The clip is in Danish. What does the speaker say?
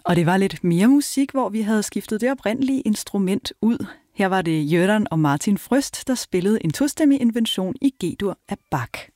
Og det var lidt mere musik, hvor vi havde skiftet det oprindelige instrument ud. Her var det Göran og Martin Fröst, der spillede en tostemmig invention i G-dur af Bach.